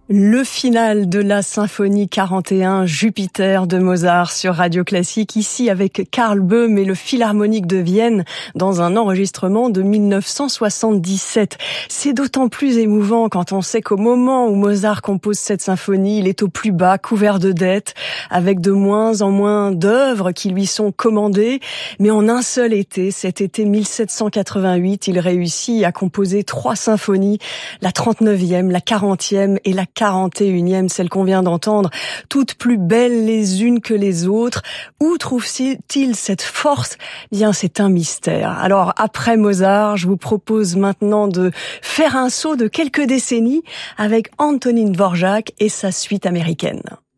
Le final de la symphonie 41 Jupiter de Mozart sur Radio Classique, ici avec Karl Böhm et le Philharmonique de Vienne dans un enregistrement de 1977. C'est d'autant plus émouvant quand on sait qu'au moment où Mozart compose cette symphonie, il est au plus bas, couvert de dettes, avec de moins en moins d'œuvres qui lui sont commandées. Mais en un seul été, cet été 1788, il réussit à composer 3 symphonies, la 39e, la 40e et la 41e, celle qu'on vient d'entendre, toutes plus belles les unes que les autres. Où trouve-t-il cette force ? Bien, c'est un mystère. Alors, après Mozart, je vous propose maintenant de faire un saut de quelques décennies avec Antonín Dvořák et sa suite américaine.